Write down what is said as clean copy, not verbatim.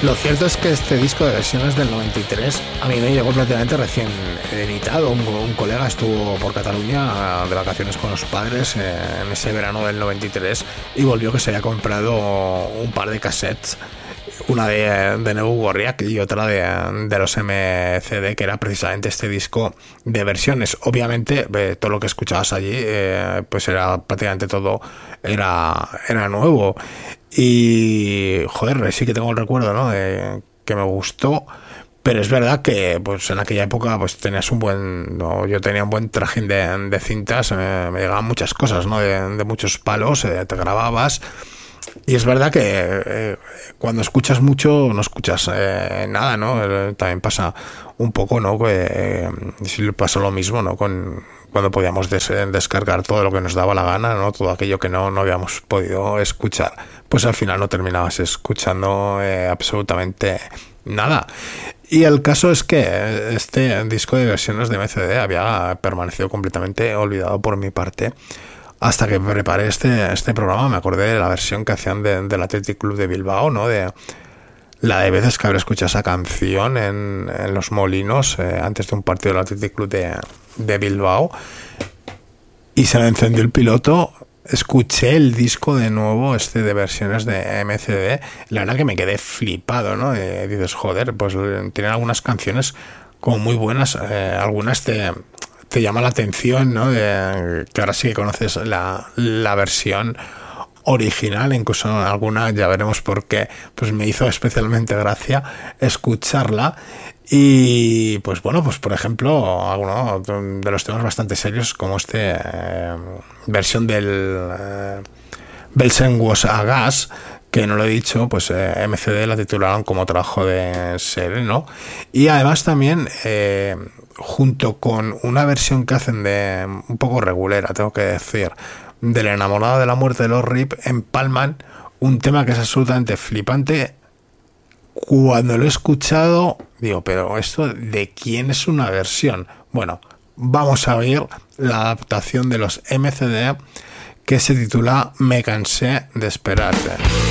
Lo cierto es que este disco de versiones del 93 a mí me llegó prácticamente recién editado. Un colega estuvo por Cataluña de vacaciones con los padres en ese verano del 93 y volvió que se había comprado un par de cassettes, una de Negu Gorriak y otra de los MCD, que era precisamente este disco de versiones. Obviamente todo lo que escuchabas allí pues era prácticamente todo era nuevo. Y joder, sí que tengo el recuerdo, ¿no? Que me gustó, pero es verdad que pues en aquella época pues tenías yo tenía un buen trajín de cintas, me llegaban muchas cosas, ¿no? De muchos palos, te grababas. Y es verdad que cuando escuchas mucho no escuchas nada, ¿no? También pasa un poco, ¿no? Sí pasó lo mismo, ¿no? Cuando podíamos descargar todo lo que nos daba la gana, ¿no? Todo aquello que no habíamos podido escuchar, pues al final no terminabas escuchando absolutamente nada. Y el caso es que este disco de versiones de MCD había permanecido completamente olvidado por mi parte. Hasta que preparé este programa me acordé de la versión que hacían del Athletic Club de Bilbao, ¿no? De la de veces que habré escuchado esa canción en Los Molinos antes de un partido del Athletic Club de Bilbao. Y se me encendió el piloto, escuché el disco de nuevo, de versiones de MCD. La verdad que me quedé flipado, ¿no? Dices, joder, pues tienen algunas canciones como muy buenas, algunas te llama la atención, ¿no? Que ahora sí que conoces la versión original, incluso alguna, ya veremos por qué, pues me hizo especialmente gracia escucharla. Y pues bueno, pues por ejemplo, alguno de los temas bastante serios, como versión del Belsen was a Gas, que no lo he dicho, pues MCD la titularon como trabajo de Sereno. Y además también junto con una versión que hacen de un poco regulera, tengo que decir, del Enamorado de la Muerte de los RIP, empalman un tema que es absolutamente flipante. Cuando lo he escuchado digo, pero esto ¿de quién es una versión? Bueno, vamos a oír la adaptación de los MCD, que se titula Me cansé de esperarte.